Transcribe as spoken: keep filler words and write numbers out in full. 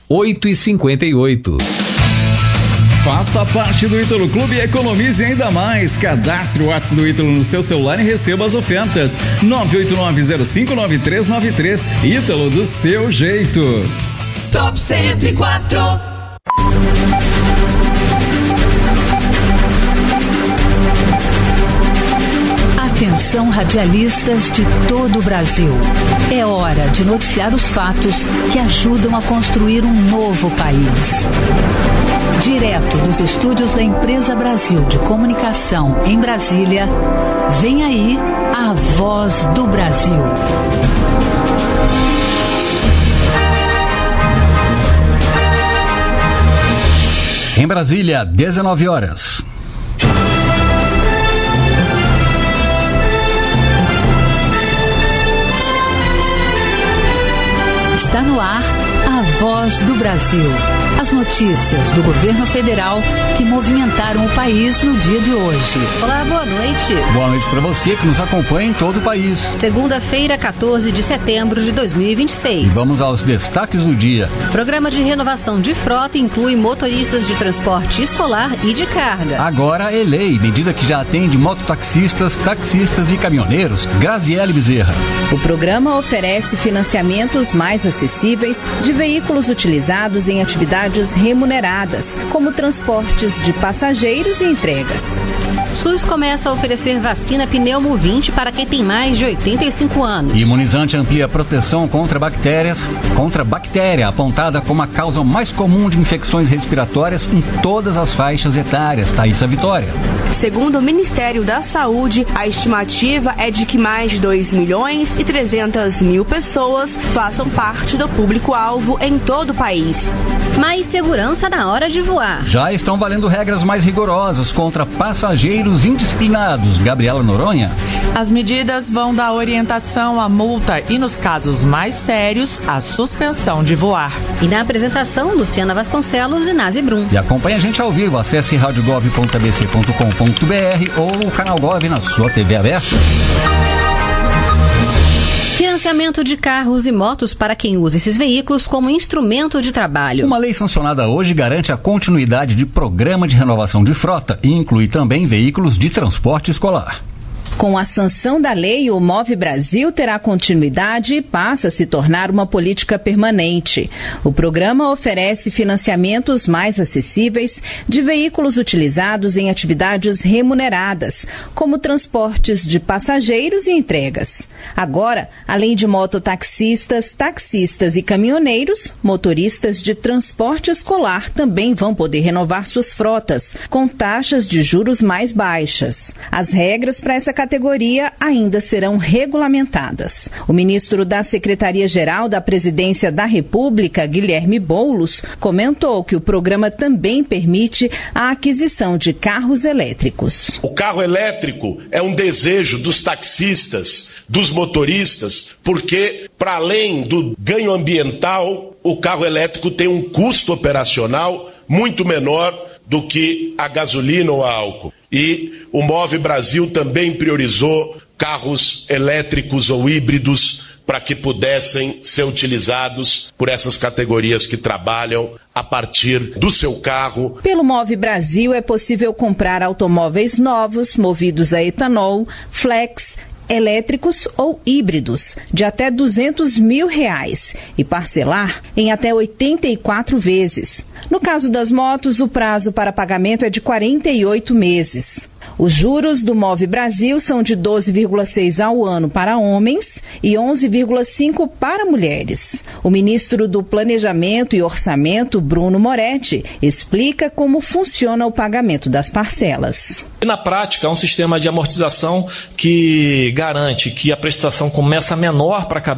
oito e cinquenta e oito. Faça parte do Ítalo Clube e economize ainda mais. Cadastre o WhatsApp do Ítalo no seu celular e receba as ofertas. nove oito nove zero cinco nove três nove três. Ítalo, do seu jeito. Top cento e quatro. Atenção, radialistas de todo o Brasil. É hora de noticiar os fatos que ajudam a construir um novo país. Direto dos estúdios da Empresa Brasil de Comunicação em Brasília, vem aí a Voz do Brasil. Em Brasília, dezenove horas. Está no ar a Voz do Brasil. As notícias do governo federal que movimentaram o país no dia de hoje. Olá, boa noite. Boa noite para você que nos acompanha em todo o país. Segunda-feira, quatorze de setembro de dois mil e vinte e seis. E vamos aos destaques do dia. Programa de renovação de frota inclui motoristas de transporte escolar e de carga. Agora é lei, medida que já atende mototaxistas, taxistas e caminhoneiros. Graziele Bezerra. O programa oferece financiamentos mais acessíveis de veículos utilizados em atividades remuneradas, como transportes de passageiros e entregas. SUS começa a oferecer vacina pneumo vinte para quem tem mais de oitenta e cinco anos. Imunizante amplia a proteção contra bactérias, contra bactéria, apontada como a causa mais comum de infecções respiratórias em todas as faixas etárias. Thaísa Vitória. Segundo o Ministério da Saúde, a estimativa é de que mais de dois milhões e trezentas mil pessoas façam parte do público-alvo em todo o país. Mais segurança na hora de voar. Já estão valendo regras mais rigorosas contra passageiros indisciplinados. Gabriela Noronha. As medidas vão da orientação à multa e, nos casos mais sérios, a suspensão de voar. E na apresentação, Luciana Vasconcelos e Nazi Brum. E acompanhe a gente ao vivo. Acesse rádio gov ponto a b c ponto com ponto b r ou o canal Gov na sua T V aberta. Financiamento de carros e motos para quem usa esses veículos como instrumento de trabalho. Uma lei sancionada hoje garante a continuidade de programa de renovação de frota e inclui também veículos de transporte escolar. Com a sanção da lei, o Move Brasil terá continuidade e passa a se tornar uma política permanente. O programa oferece financiamentos mais acessíveis de veículos utilizados em atividades remuneradas, como transportes de passageiros e entregas. Agora, além de mototaxistas, taxistas e caminhoneiros, motoristas de transporte escolar também vão poder renovar suas frotas, com taxas de juros mais baixas. As regras para essa categoria categoria ainda serão regulamentadas. O ministro da Secretaria-Geral da Presidência da República, Guilherme Boulos, comentou que o programa também permite a aquisição de carros elétricos. O carro elétrico é um desejo dos taxistas, dos motoristas, porque, para além do ganho ambiental, o carro elétrico tem um custo operacional muito menor do que a gasolina ou a álcool. E o Move Brasil também priorizou carros elétricos ou híbridos para que pudessem ser utilizados por essas categorias que trabalham a partir do seu carro. Pelo Move Brasil é possível comprar automóveis novos, movidos a etanol, flex, elétricos ou híbridos, de até duzentos mil reais e parcelar em até oitenta e quatro vezes. No caso das motos, o prazo para pagamento é de quarenta e oito meses. Os juros do Move Brasil são de doze vírgula seis ao ano para homens e onze vírgula cinco para mulheres. O ministro do Planejamento e Orçamento, Bruno Moretti, explica como funciona o pagamento das parcelas. Na prática, é um sistema de amortização que garante que a prestação começa menor para